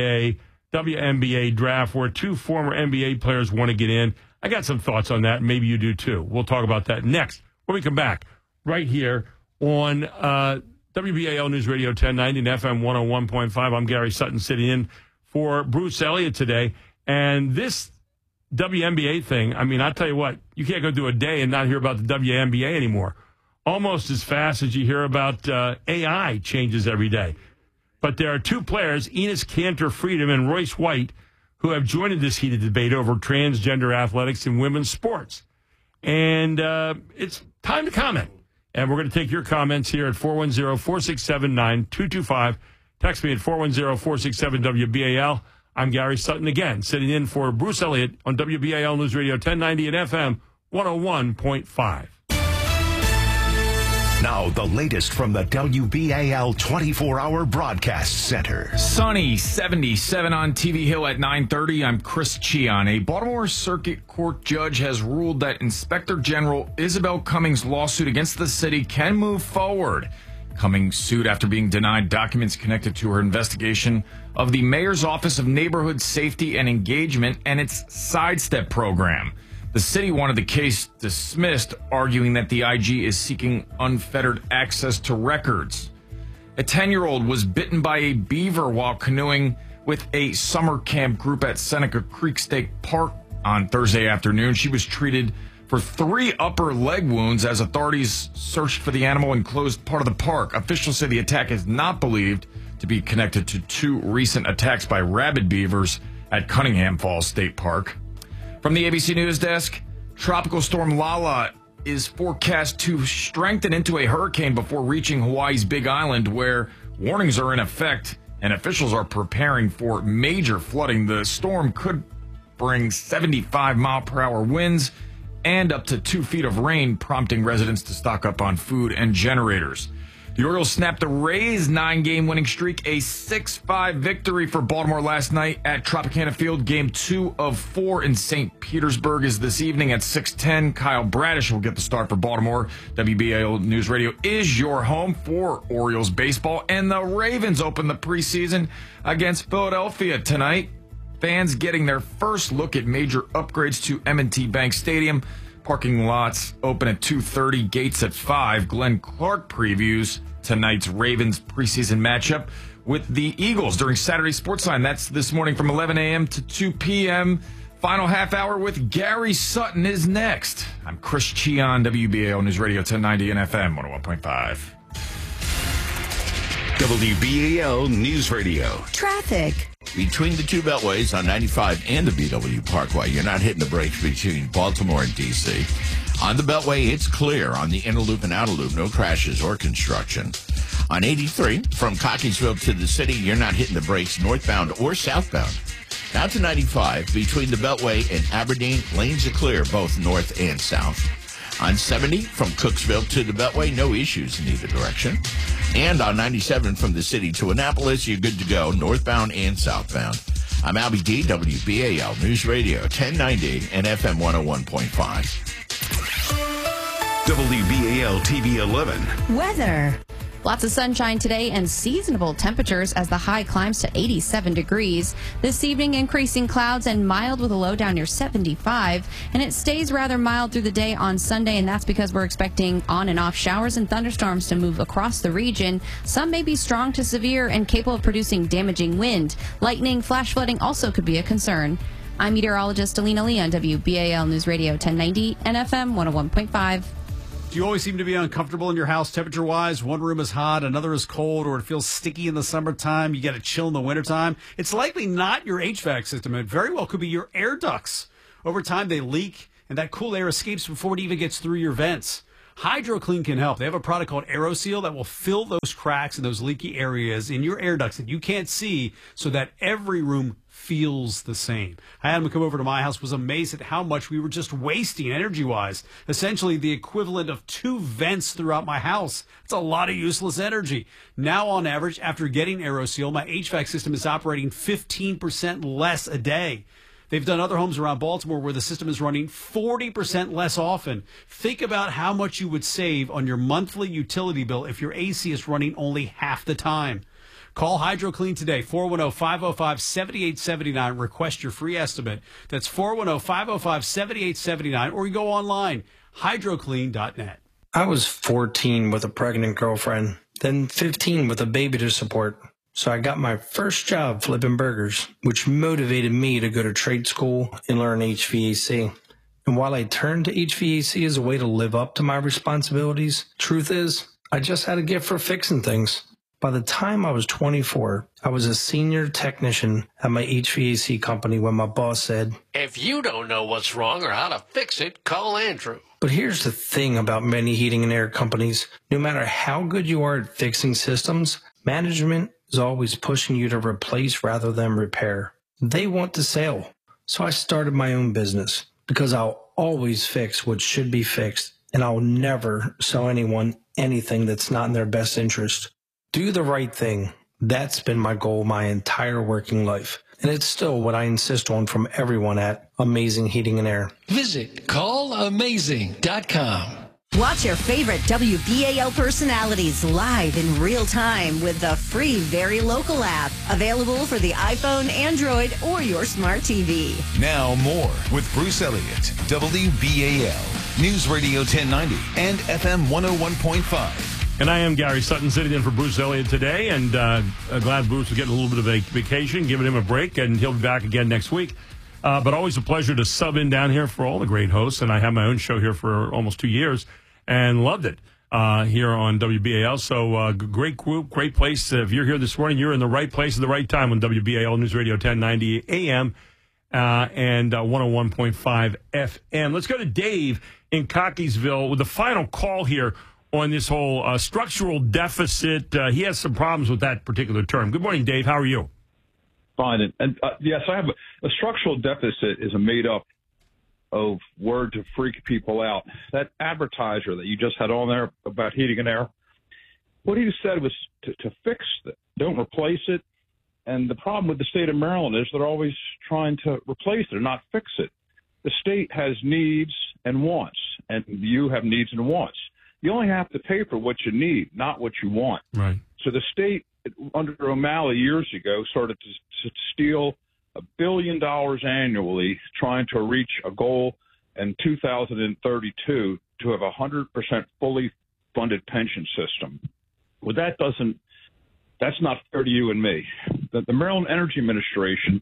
WNBA draft where two former NBA players want to get in. I got some thoughts on that. Maybe you do too. We'll talk about that next when we come back right here on WBAL News Radio 1090 and FM 101.5. I'm Gary Sutton sitting in for Bruce Elliott today. And this WNBA thing, I mean, I'll tell you what, you can't go through a day and not hear about the WNBA anymore. Almost as fast as you hear about AI changes every day. But there are two players, Enes Kanter-Freedom and Royce White, who have joined this heated debate over transgender athletics in women's sports. And it's time to comment. And we're going to take your comments here at 410-467-9225. Text me at 410-467-WBAL. I'm Gary Sutton again, sitting in for Bruce Elliott on WBAL News Radio 1090 and FM 101.5. Now, the latest from the WBAL 24-hour broadcast center. Sunny, 77 on TV Hill at 9:30. I'm Chris Cheon. A Baltimore Circuit Court judge has ruled that Inspector General Isabel Cummings' lawsuit against the city can move forward. Cummings sued after being denied documents connected to her investigation of the Mayor's Office of Neighborhood Safety and Engagement and its Sidestep program. The city wanted the case dismissed, arguing that the IG is seeking unfettered access to records. A 10-year-old was bitten by a beaver while canoeing with a summer camp group at Seneca Creek State Park on Thursday afternoon. She was treated for 3 upper leg wounds as authorities searched for the animal in closed part of the park. Officials say the attack is not believed to be connected to 2 recent attacks by rabid beavers at Cunningham Falls State Park. From the ABC News Desk, Tropical Storm Lala is forecast to strengthen into a hurricane before reaching Hawaii's Big Island, where warnings are in effect and officials are preparing for major flooding. The storm could bring 75-mile-per-hour winds and up to 2 feet of rain, prompting residents to stock up on food and generators. The Orioles snapped the Rays' 9-game winning streak, a 6-5 victory for Baltimore last night at Tropicana Field. Game 2 of 4 in St. Petersburg is this evening at 6:10. Kyle Bradish will get the start for Baltimore. WBAL News Radio is your home for Orioles baseball, and the Ravens open the preseason against Philadelphia tonight. Fans getting their first look at major upgrades to M&T Bank Stadium. Parking lots open at 2:30, gates at 5. Glenn Clark previews tonight's Ravens preseason matchup with the Eagles during Saturday Sportsline. That's this morning from 11 a.m. to 2 p.m. Final half hour with Gary Sutton is next. I'm Chris Cheon, WBAL News Radio 1090 and FM 101.5. WBAL News Radio. Traffic. Between the two beltways on 95 and the BW Parkway, you're not hitting the brakes between Baltimore and D.C. On the beltway, it's clear. On the inner loop and outer loop, no crashes or construction. On 83, from Cockeysville to the city, you're not hitting the brakes northbound or southbound. Out to 95, between the beltway and Aberdeen, lanes are clear, both north and south. On 70, from Cooksville to the beltway, no issues in either direction. And on 97, from the city to Annapolis, you're good to go, northbound and southbound. I'm Albie D, WBAL News Radio 1090 and FM 101.5. WBAL TV 11. Weather. Lots of sunshine today and seasonable temperatures as the high climbs to 87 degrees. This evening, increasing clouds and mild with a low down near 75. And it stays rather mild through the day on Sunday, and that's because we're expecting on and off showers and thunderstorms to move across the region. Some may be strong to severe and capable of producing damaging wind. Lightning, flash flooding also could be a concern. I'm meteorologist Alina Lee on WBAL News Radio 1090 and FM 101.5. Do you always seem to be uncomfortable in your house temperature-wise? One room is hot, another is cold, or it feels sticky in the summertime. You get a chill in the wintertime. It's likely not your HVAC system. It very well could be your air ducts. Over time, they leak, and that cool air escapes before it even gets through your vents. HydroClean can help. They have a product called AeroSeal that will fill those cracks and those leaky areas in your air ducts that you can't see so that every room feels the same. I had him come over to my house, was amazed at how much we were just wasting energy-wise. Essentially the equivalent of 2 vents throughout my house. It's a lot of useless energy. Now, on average, after getting AeroSeal, my HVAC system is operating 15% less a day. They've done other homes around Baltimore where the system is running 40% less often. Think about how much you would save on your monthly utility bill if your AC is running only half the time. Call HydroClean today, 410-505-7879. Request your free estimate. That's 410-505-7879, or you go online, hydroclean.net. I was 14 with a pregnant girlfriend, then 15 with a baby to support. So I got my first job flipping burgers, which motivated me to go to trade school and learn HVAC. And while I turned to HVAC as a way to live up to my responsibilities, truth is, I just had a gift for fixing things. By the time I was 24, I was a senior technician at my HVAC company when my boss said, If you don't know what's wrong or how to fix it, call Andrew. But here's the thing about many heating and air companies. No matter how good you are at fixing systems, management is always pushing you to replace rather than repair. They want the sale. So I started my own business because I'll always fix what should be fixed, and I'll never sell anyone anything that's not in their best interest. Do the right thing. That's been my goal my entire working life. And it's still what I insist on from everyone at Amazing Heating and Air. Visit callamazing.com. Watch your favorite WBAL personalities live in real time with the free Very Local app. Available for the iPhone, Android, or your smart TV. Now more with Bruce Elliott, WBAL, News Radio 1090 and FM 101.5. And I am Gary Sutton, sitting in for Bruce Elliott today, and glad Bruce is getting a little bit of a vacation, giving him a break, and he'll be back again next week. But always a pleasure to sub in down here for all the great hosts, and I have my own show here for almost 2 years, and loved it here on WBAL. So great group, great place. If you're here this morning, you're in the right place at the right time on WBAL News Radio 1090 AM and 101.5 FM. Let's go to Dave in Cockeysville with the final call here on this whole structural deficit. He has some problems with that particular term. Good morning, Dave. How are you? Fine. And yes, I have a structural deficit is made up of word to freak people out. That advertiser that you just had on there about heating and air, what he said was to fix it, don't replace it. And the problem with the state of Maryland is they're always trying to replace it or not fix it. The state has needs and wants, and you have needs and wants. You only have to pay for what you need, not what you want. Right. So the state, under O'Malley years ago, started to steal $1 billion annually, trying to reach a goal in 2032 to have a 100% fully funded pension system. Well, that's not fair to you and me. The Maryland Energy Administration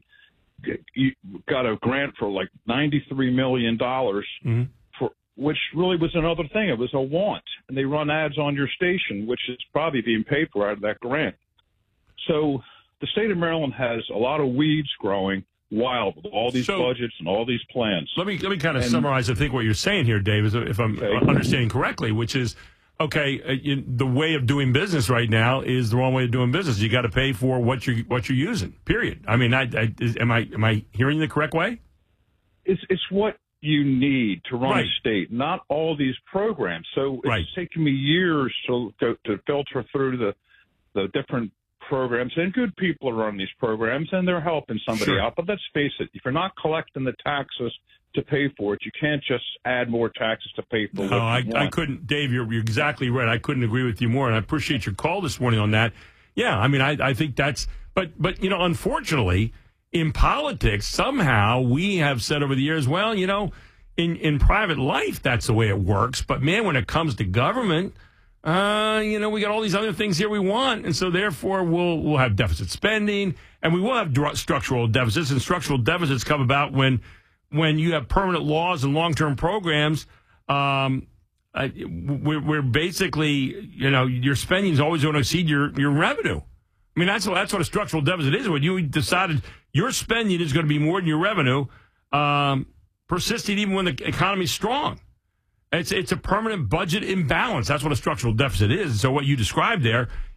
got a grant for like $93 million for which really was another thing. It was a want. And they run ads on your station, which is probably being paid for out of that grant. So the state of Maryland has a lot of weeds growing wild with all these budgets and all these plans. Let me kind of summarize, I think, what you're saying here, Dave, if I'm understanding correctly, which is, the way of doing business right now is the wrong way of doing business. You got to pay for what you're using, period. I mean, am I hearing the correct way? It's what you need to run a state, not all these programs. So it's taken me years to filter through the different programs, and good people are running these programs, and they're helping somebody out. But let's face it, if you're not collecting the taxes to pay for it, you can't just add more taxes to pay for it. No, I couldn't. Dave, you're exactly right. I couldn't agree with you more, and I appreciate your call this morning on that. Yeah, I mean, I think that's – but unfortunately, in politics, somehow we have said over the years, well, in private life, that's the way it works. But, man, when it comes to government – we got all these other things here we want, and so therefore we'll have deficit spending, and we will have structural deficits. And structural deficits come about when you have permanent laws and long-term programs. We're basically, your spending is always going to exceed your revenue. I mean, that's what a structural deficit is. When you decided your spending is going to be more than your revenue, persisting even when the economy is strong. It's a permanent budget imbalance. That's what a structural deficit is. So what you described there